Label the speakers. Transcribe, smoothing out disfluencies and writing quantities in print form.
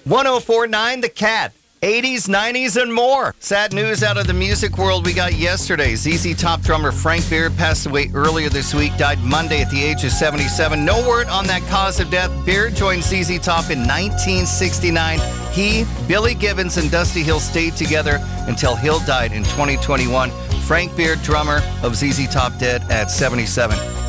Speaker 1: 1049 The Cat. 80s, 90s, and more. Sad news out of the music world we got yesterday. ZZ Top drummer Frank Beard passed away earlier this week, died Monday at the age of 77. No word on that cause of death. Beard joined ZZ Top in 1969. He, Billy Gibbons, and Dusty Hill stayed together until Hill died in 2021. Frank Beard, drummer of ZZ Top, dead at 77.